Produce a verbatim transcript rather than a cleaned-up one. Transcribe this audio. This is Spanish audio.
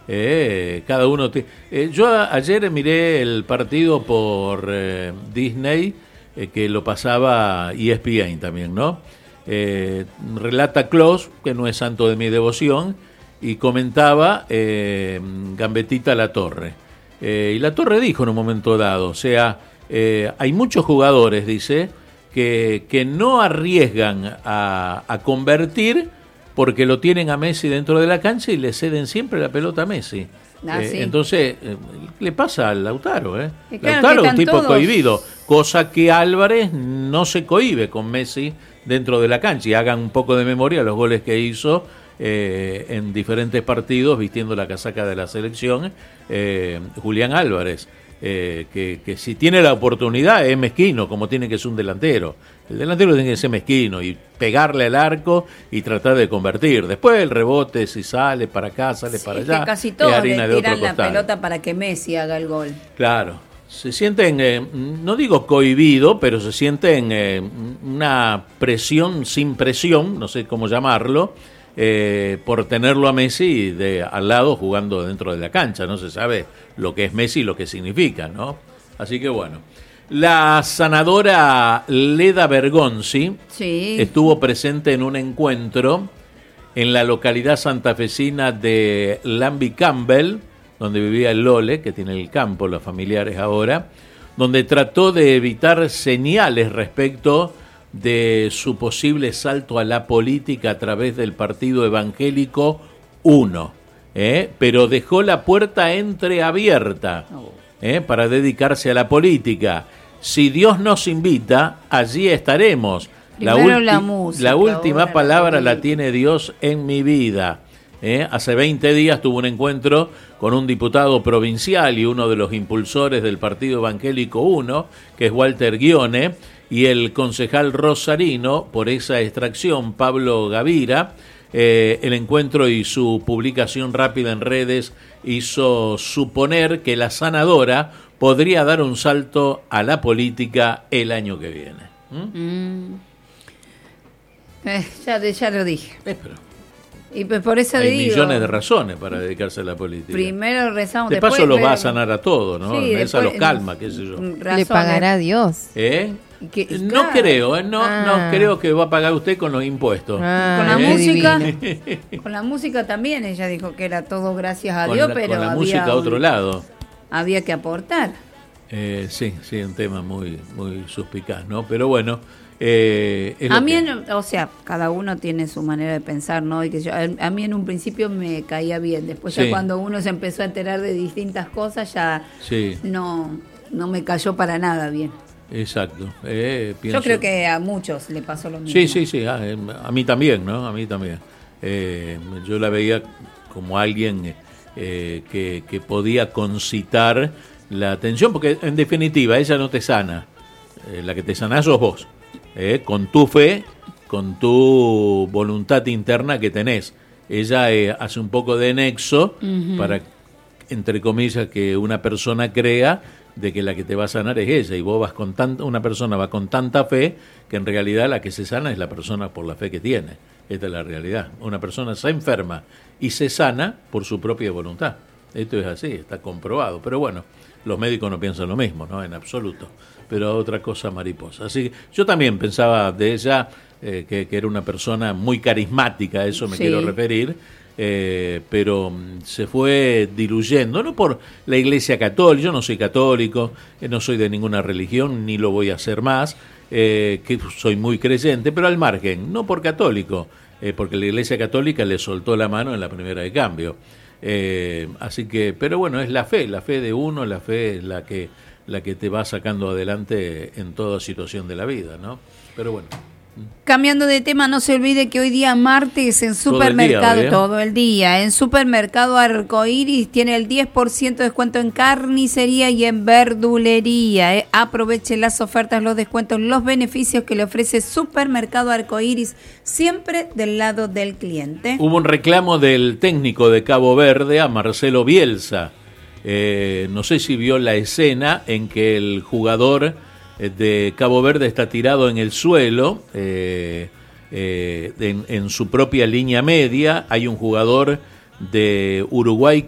Eh, cada uno te... eh, yo a, ayer miré el partido por eh, Disney, eh, que lo pasaba E S P N también, ¿no? Eh, relata Clos, que no es santo de mi devoción, y comentaba eh, Gambetita Latorre. Eh, y Latorre dijo en un momento dado, o sea, eh, hay muchos jugadores, dice, que, que no arriesgan a, a convertir porque lo tienen a Messi dentro de la cancha y le ceden siempre la pelota a Messi. Ah, eh, sí. Entonces, eh, le pasa al Lautaro, ¿eh? Y claro, Lautaro que es un tipo todos... cohibido, cosa que Álvarez no se cohíbe con Messi dentro de la cancha. Y hagan un poco de memoria los goles que hizo eh, en diferentes partidos vistiendo la casaca de la selección, eh, Julián Álvarez. Eh, que, que si tiene la oportunidad es mezquino, como tiene que ser un delantero. El delantero tiene que ser mezquino y pegarle al arco y tratar de convertir. Después el rebote, si sale para acá, sale Sí, para que allá, casi es todos harina le de tiran otro la costal. pelota para que Messi haga el gol. Claro, se sienten, eh, no digo cohibido, pero se sienten eh, una presión sin presión, no sé cómo llamarlo, eh, por tenerlo a Messi de al lado jugando dentro de la cancha. No se sabe lo que es Messi y lo que significa, ¿no? Así que bueno. La sanadora Leda Bergonzi Sí. estuvo presente en un encuentro en la localidad santafesina de Lambie Campbell, donde vivía el Lole, que tiene el campo, los familiares ahora, donde trató de evitar señales respecto de su posible salto a la política a través del Partido Evangélico uno, ¿eh? Pero dejó la puerta entreabierta ¿eh? para dedicarse a la política. Si Dios nos invita, allí estaremos. La, Primero ulti- la música, la última ahora la palabra la política. tiene Dios en mi vida. ¿eh? Hace veinte días tuvo un encuentro con un diputado provincial y uno de los impulsores del Partido Evangélico uno, que es Walter Guione, y el concejal rosarino por esa extracción, Pablo Gavira. Eh, el encuentro y su publicación rápida en redes hizo suponer que la sanadora podría dar un salto a la política el año que viene. ¿Mm? Mm. Eh, ya, ya lo dije. Eh, pero Y pues por eso hay digo, millones de razones para dedicarse a la política. primero rezamos, De después paso los va a vemos. sanar a todos, ¿no? Sí, Esa los después, calma, qué sé yo. mm, Le razones. pagará Dios. ¿Eh? Y que- y No claro. creo, ¿eh? no, Ah. no creo que va a pagar usted con los impuestos. Ah, Con la qué música, divino. con la música también ella dijo que era todo gracias a Con Dios, la, pero con la había, música a un- otro lado. había que aportar. Eh, sí, sí, un tema muy, muy suspicaz, ¿no? Pero bueno, eh, es A lo mí, que- en- o sea, cada uno tiene su manera de pensar, ¿no? Y que yo, a, a mí en un principio me caía bien, después Sí. ya cuando uno se empezó a enterar de distintas cosas ya Sí, no, no me cayó para nada bien. exacto. Eh, pienso- Yo creo que a muchos le pasó lo mismo. Sí, sí, sí, a, a mí también, ¿no? A mí también. Eh, yo la veía como alguien eh, que, que podía concitar la atención, porque en definitiva ella no te sana. Eh, la que te sana sos vos, eh, con tu fe, con tu voluntad interna que tenés. Ella eh, hace un poco de nexo Ujú. para, entre comillas, que una persona crea de que la que te va a sanar es ella, y vos vas con tanta, una persona va con tanta fe que en realidad la que se sana es la persona por la fe que tiene. Esta es la realidad. Una persona se enferma y se sana por su propia voluntad. Esto es así, está comprobado. Pero bueno, los médicos no piensan lo mismo, ¿no? En absoluto. Pero otra cosa mariposa. Así que yo también pensaba de ella eh, que, que era una persona muy carismática, a eso me Sí. quiero referir. Eh, pero mm, se fue diluyendo, no por la Iglesia Católica, yo no soy católico, eh, no soy de ninguna religión, ni lo voy a hacer más, eh, que soy muy creyente, pero al margen, no por católico, eh, porque la Iglesia Católica le soltó la mano en la primera de cambio. Eh, así que, pero bueno, es la fe, la fe de uno, la fe es la que, la que te va sacando adelante en toda situación de la vida, ¿no? Pero bueno. Cambiando de tema, no se olvide que hoy día martes en Todo el día, supermercado, ¿eh? todo el día, en supermercado Arcoiris tiene el diez por ciento de descuento en carnicería y en verdulería. ¿eh? Aproveche las ofertas, los descuentos, los beneficios que le ofrece Supermercado Arcoiris, siempre del lado del cliente. Hubo un reclamo del técnico de Cabo Verde a Marcelo Bielsa. Eh, no sé si vio la escena en que el jugador eh, de Cabo Verde está tirado en el suelo, eh, eh, en, en su propia línea media. Hay un jugador de Uruguay